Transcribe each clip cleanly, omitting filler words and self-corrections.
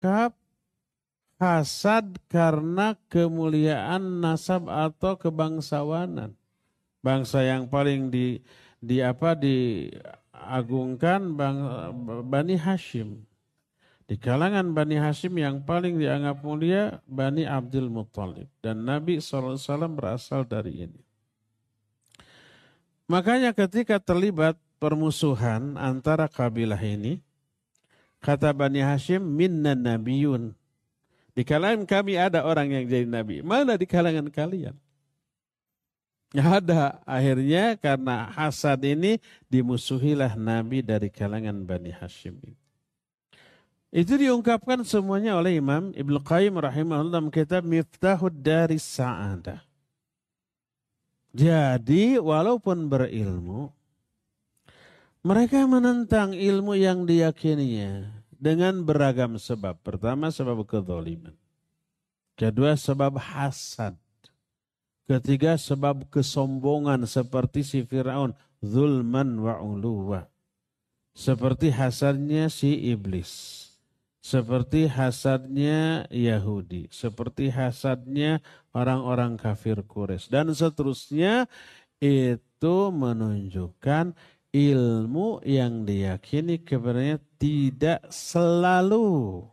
bersikap hasad karena kemuliaan nasab atau kebangsawanan. Bangsa yang paling diagungkan Bani Hashim. Di kalangan Bani Hashim yang paling dianggap mulia Bani Abdul Muttalib. Dan Nabi SAW berasal dari ini. Makanya ketika terlibat permusuhan antara kabilah ini, kata Bani Hashim, minna nabiyun. Di kalangan kami ada orang yang jadi nabi. Mana di kalangan kalian? Nggak ada. Akhirnya karena hasad ini dimusuhilah Nabi dari kalangan Bani Hashim. Itu diungkapkan semuanya oleh Imam Ibnu Qayyim rahimahullah dalam kitab Miftahud Daris Sa'adah. Jadi walaupun berilmu, mereka menentang ilmu yang diyakininya dengan beragam sebab. Pertama sebab kezaliman. Kedua sebab hasad. Ketiga sebab kesombongan seperti si Fir'aun. Zulman wa uluwa. Seperti hasadnya si iblis. Seperti hasadnya Yahudi. Seperti hasadnya orang-orang kafir Quraisy. Dan seterusnya itu menunjukkan ilmu yang diyakini kepadanya tidak selalu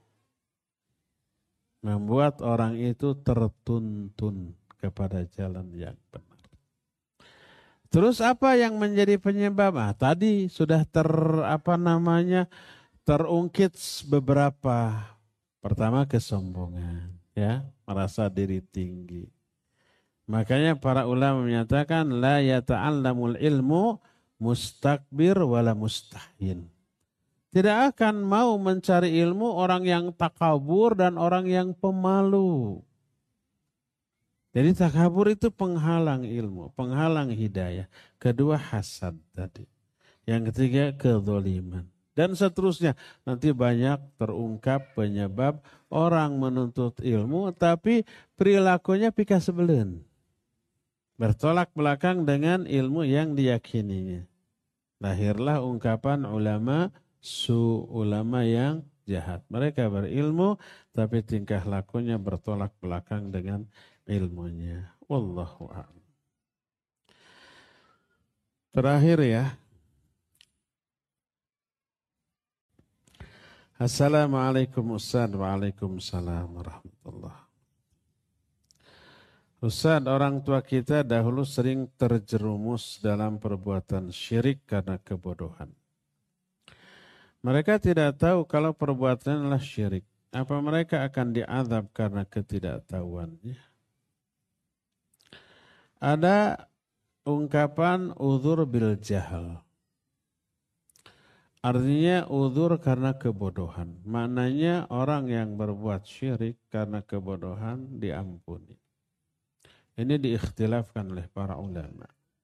membuat orang itu tertuntun kepada jalan yang benar. Terus apa yang menjadi penyebab? Tadi sudah terungkit beberapa. Pertama kesombongan, ya, merasa diri tinggi. Makanya para ulama menyatakan la yata'allamul ilmu mustakbir wala mustahyin. Tidak akan mau mencari ilmu orang yang takabur dan orang yang pemalu. Jadi takabur itu penghalang ilmu, penghalang hidayah. Kedua hasad tadi. Yang ketiga kezaliman. Dan seterusnya. Nanti banyak terungkap penyebab orang menuntut ilmu tapi perilakunya pika sebelen. Bertolak belakang dengan ilmu yang diyakininya. Lahirlah ungkapan ulama yang jahat. Mereka berilmu tapi tingkah lakunya bertolak belakang dengan ilmunya. Wallahu a'lam. Terakhir ya. Assalamualaikum Ustaz. Waalaikumsalam warahmatullahi. Ustaz, orang tua kita dahulu sering terjerumus dalam perbuatan syirik karena kebodohan. Mereka tidak tahu kalau perbuatan adalah syirik. Apa mereka akan diazab karena ketidaktahuannya? Ada ungkapan uzur bil jahal. Artinya uzur karena kebodohan. Maknanya orang yang berbuat syirik karena kebodohan diampuni. Ini diikhtilafkan oleh para ulama.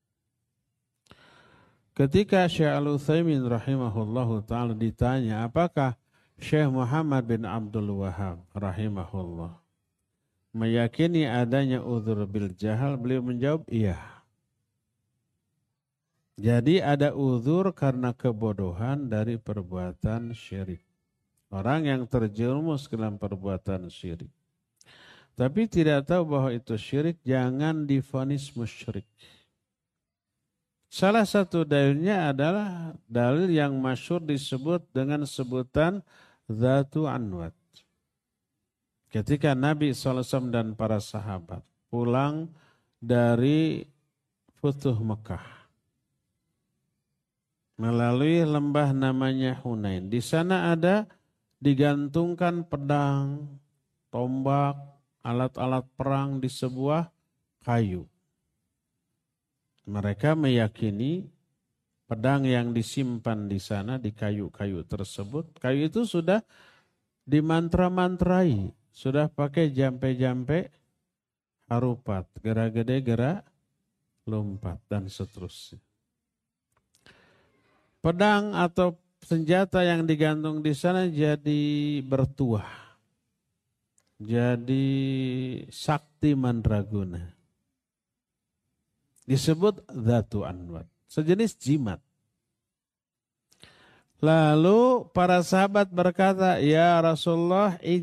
Ketika Syekh Al-Utsaimin rahimahullahu ta'ala ditanya, apakah Syekh Muhammad bin Abdul Wahhab rahimahullah meyakini adanya uzur bil jahal, beliau menjawab iya. Jadi ada uzur karena kebodohan dari perbuatan syirik. Orang yang terjerumus ke dalam perbuatan syirik. Tapi tidak tahu bahwa itu syirik, jangan divonis musyrik. Salah satu dalilnya adalah dalil yang masyhur disebut dengan sebutan Dzatu Anwat. Ketika Nabi SAW dan para sahabat pulang dari Futuh Mekah melalui lembah namanya Hunain. Di sana ada digantungkan pedang, tombak, alat-alat perang di sebuah kayu. Mereka meyakini pedang yang disimpan di sana di kayu-kayu tersebut, kayu itu sudah dimantra-mantrai, sudah pakai jampe-jampe harupat, gerak gede, gerak lompat dan seterusnya. Pedang atau senjata yang digantung di sana jadi bertuah. Jadi sakti mandraguna. Disebut Dzatu Anwat. Sejenis jimat. Lalu para sahabat berkata, ya Rasulullah,